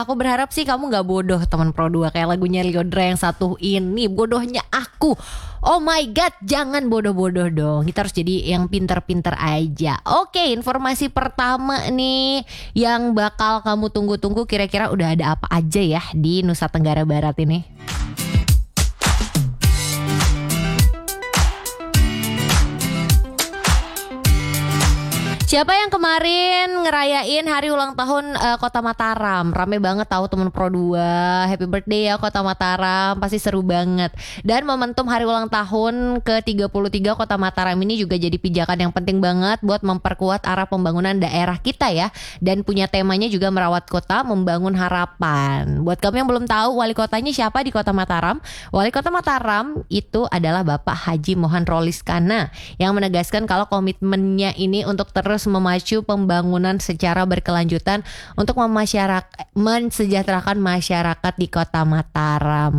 Aku berharap sih kamu gak bodoh teman Pro 2 kayak lagunya Lyodra yang satu ini, bodohnya aku. Oh my god, jangan bodoh-bodoh dong. Kita harus jadi yang pinter-pinter aja. Oke, informasi pertama nih yang bakal kamu tunggu-tunggu, kira-kira udah ada apa aja ya di Nusa Tenggara Barat ini? Siapa yang kemarin ngerayain hari ulang tahun Kota Mataram? Rame banget tahu temen Pro 2. Happy birthday ya Kota Mataram, pasti seru banget. Dan momentum hari ulang tahun ke-33 Kota Mataram ini juga jadi pijakan yang penting banget buat memperkuat arah pembangunan daerah kita ya. Dan punya temanya juga merawat kota, membangun harapan. Buat kamu yang belum tahu wali kotanya siapa di Kota Mataram? Wali Kota Mataram itu adalah Bapak Haji Mohan Roliskana yang menegaskan kalau komitmennya ini untuk terus memacu pembangunan secara berkelanjutan untuk mensejahterakan masyarakat di Kota Mataram.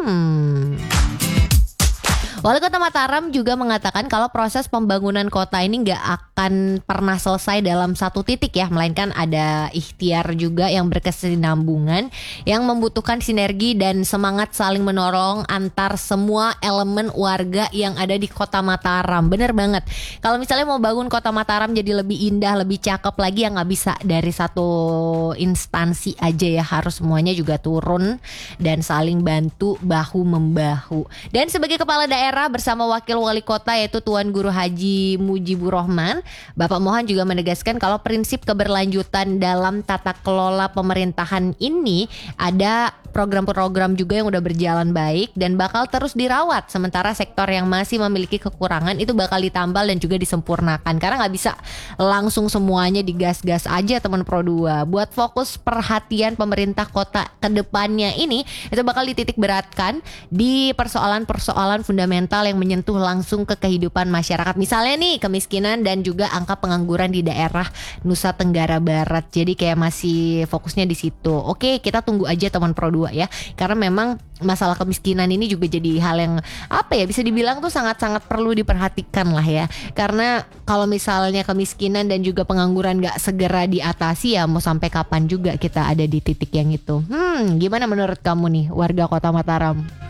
Wali Kota Mataram juga mengatakan kalau proses pembangunan kota ini nggak akan pernah selesai dalam satu titik ya, melainkan ada ikhtiar juga yang berkesinambungan yang membutuhkan sinergi dan semangat saling menolong antar semua elemen warga yang ada di Kota Mataram. Bener banget. Kalau misalnya mau bangun Kota Mataram jadi lebih indah, lebih cakep lagi ya nggak bisa dari satu instansi aja ya, harus semuanya juga turun dan saling bantu bahu membahu. Dan sebagai kepala daerah bersama wakil wali kota yaitu Tuan Guru Haji Mujibur Rahman, Bapak Mohan juga menegaskan kalau prinsip keberlanjutan dalam tata kelola pemerintahan ini ada program-program juga yang udah berjalan baik dan bakal terus dirawat, sementara sektor yang masih memiliki kekurangan itu bakal ditambal dan juga disempurnakan karena nggak bisa langsung semuanya digas-gas aja teman Pro 2. Buat fokus perhatian pemerintah kota kedepannya ini itu bakal dititik beratkan di persoalan-persoalan fundamental yang menyentuh langsung ke kehidupan masyarakat, misalnya nih kemiskinan dan juga angka pengangguran di daerah Nusa Tenggara Barat. Jadi kayak masih fokusnya di situ. Oke, kita tunggu aja teman Pro 2 ya, karena memang masalah kemiskinan ini juga jadi hal yang apa ya, bisa dibilang tuh sangat-sangat perlu diperhatikan lah ya, karena kalau misalnya kemiskinan dan juga pengangguran gak segera diatasi ya mau sampai kapan juga kita ada di titik yang itu. Gimana menurut kamu nih warga Kota Mataram?